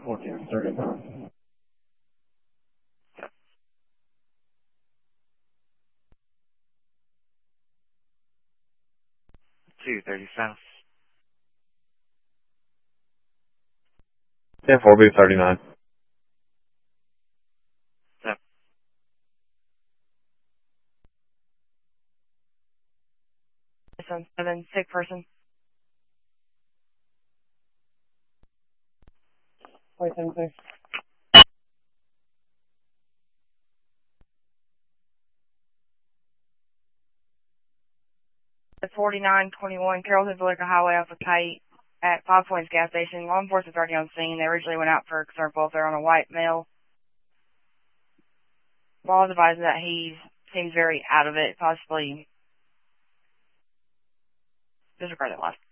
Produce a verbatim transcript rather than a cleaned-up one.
fourteen thirty-nine. two thirty south. ten four B thirty-nine. Yep. Seven, seven, sick person. forty-seven, six. forty-nine twenty-one, Carrollton Valica Highway off of Kite at Five Points gas station. Law enforcement's already on scene. They originally went out for concerned welfare on a white male. Law is advising that he seems very out of it, possibly disregard that last